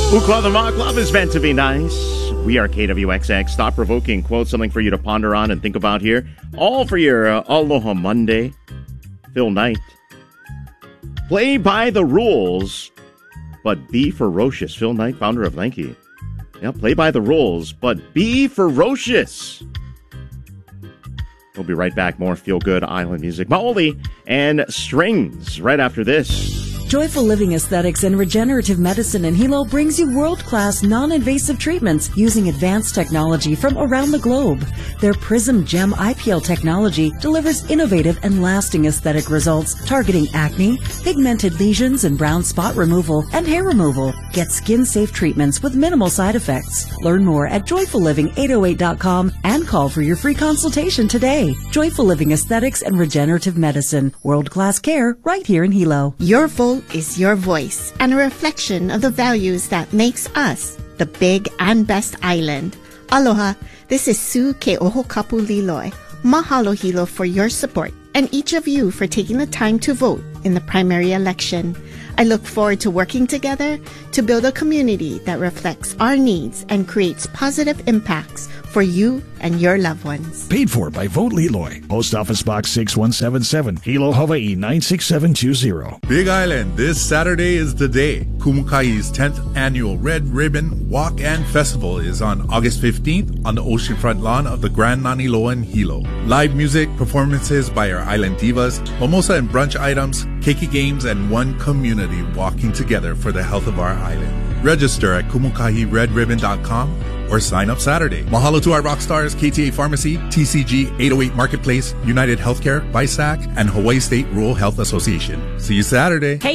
Ukla the Mock Love is meant to be nice. We are KWXX. Thought-provoking quote, something for you to ponder on and think about here. All for your Aloha Monday. Phil Knight. Play by the rules, but be ferocious. Phil Knight, founder of Lanky. Yeah, play by the rules, but be ferocious. We'll be right back. More feel-good island music. Maoli and Strings right after this. Joyful Living Aesthetics and Regenerative Medicine in Hilo brings you world-class non-invasive treatments using advanced technology from around the globe. Their Prism Gem IPL technology delivers innovative and lasting aesthetic results targeting acne, pigmented lesions and brown spot removal, and hair removal. Get skin-safe treatments with minimal side effects. Learn more at joyfulliving808.com and call for your free consultation today. Joyful Living Aesthetics and Regenerative Medicine. World-class care right here in Hilo. Your vote is your voice and a reflection of the values that makes us the big and best island. Aloha, this is Sue Ke'ohokapu Liloi. Mahalo Hilo for your support and each of you for taking the time to vote in the primary election. I look forward to working together to build a community that reflects our needs and creates positive impacts for you and your loved ones. Paid for by Vote Liloi. Post Office Box 6177, Hilo, Hawaii 96720. Big Island, this Saturday is the day. Kumukai's 10th annual Red Ribbon Walk and Festival is on August 15th on the oceanfront lawn of the Grand Naniloa in Hilo. Live music, performances by our island divas, mimosa and brunch items, keiki games, and one community walking together for the health of our island. Register at kumukairedribbon.com or sign up Saturday. Mahalo to our rock stars, KTA Pharmacy, TCG 808 Marketplace, United Healthcare, BISAC, and Hawaii State Rural Health Association. See you Saturday.